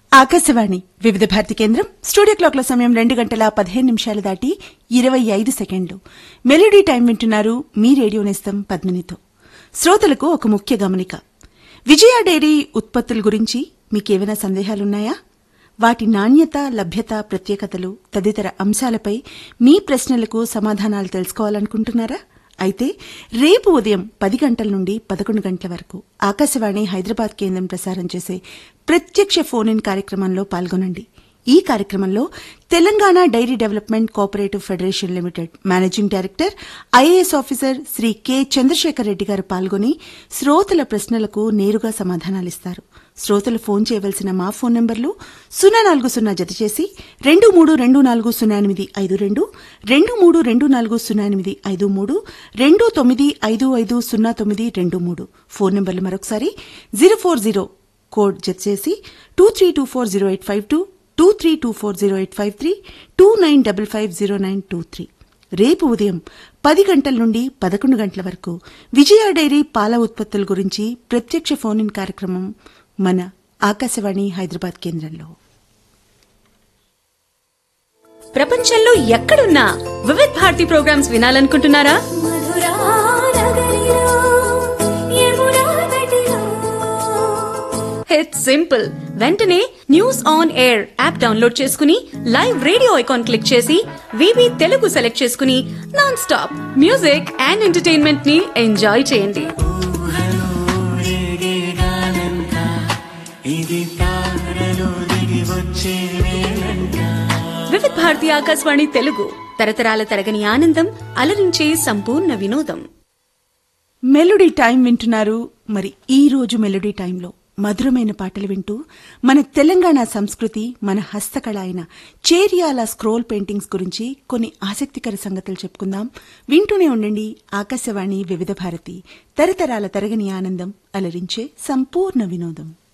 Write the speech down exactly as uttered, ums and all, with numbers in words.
ఆకాశవాణి వివిధ భారతి కేంద్రం స్టూడియో క్లాక్ల సమయం రెండు గంటల పదిహేను నిమిషాలు దాటి ఇరవై ఐదు సెకండ్లు. మెలోడీ టైం వింటున్నారు మీ రేడియో నేస్తం పద్మినితో. శ్రోతలకు ఒక ముఖ్య గమనిక. విజయ డైరీ ఉత్పత్తుల గురించి మీకేమైనా సందేహాలున్నాయా? వాటి నాణ్యత, లభ్యత, ప్రత్యేకతలు తదితర అంశాలపై మీ ప్రశ్నలకు సమాధానాలు తెలుసుకోవాలనుకుంటున్నారా? అయితే రేపు ఉదయం పది గంటల నుండి పదకొండు గంటల వరకు ఆకాశవాణి హైదరాబాద్ కేంద్రం ప్రసారం చేసే ప్రత్యక్ష ఫోన్ ఇన్ కార్యక్రమంలో పాల్గొనండి. ఈ కార్యక్రమంలో Telangana dairy development cooperative federation limited managing director, IAS officer Shri K Chandrasekhar Reddy గారు పాల్గొని శ్రోతల ప్రశ్నలకు నేరుగా సమాధానాలిస్తారు. శ్రోతలు ఫోన్ చేయవలసిన మా ఫోన్ నంబర్లు సున్నా నాలుగు సున్నా జత చేసి రెండు మూడు రెండు నాలుగు సున్నా ఎనిమిది ఐదు రెండు, రెండు మూడు రెండు నాలుగు సున్నా ఎనిమిది ఐదు మూడు, రెండు తొమ్మిది ఐదు ఐదు సున్నా తొమ్మిది రెండు మూడు. ఫోన్ నంబర్లు మరొకసారి జీరో ఫోర్ జీరో కోడ్ జత చేసి two three two four zero eight five two, two three two four zero eight five three, two nine double five zero nine two three. రేపు ఉదయం పది గంటల నుండి పదకొండు గంటల వరకు విజయ డైరీ పాల ఉత్పత్తుల గురించి ప్రత్యక్ష ఫోన్ ఇన్ కార్యక్రమం మన ఆకాశవాణి హైదరాబాద్ కేంద్రంలో. ప్రపంచంలో ఎక్కడున్నా వివిధ భారతి ప్రోగ్రామ్స్ వినాలనుకుంటున్నారా? It's simple. వెంటనే news on air app download చేసుకుని లైవ్ రేడియో ఐకాన్ క్లిక్ చేసి వివి తెలుగు సెలెక్ట్ చేసుకుని non stop music and entertainment ని ఎంజాయ్ చేయండి. వివిధ భారతి ఆకాశవాణి తెలుగు, తరతరాల తరగని ఆనందం, అలరించే సంపూర్ణ వినోదం. మెలోడీ టైం వింటున్నారు. మరి ఈ రోజు మెలోడీ టైంలో మధురమైన పాటలు వింటూ మన తెలంగాణ సంస్కృతి, మన హస్తకళ అయిన చేరియాల స్క్రోల్ పెయింటింగ్స్ గురించి కొన్ని ఆసక్తికర సంగతులు చెప్పుకుందాం. వింటూనే ఉండండి ఆకాశవాణి వివిధ భారతి, తరతరాల తరగని ఆనందం, అలరించే సంపూర్ణ వినోదం.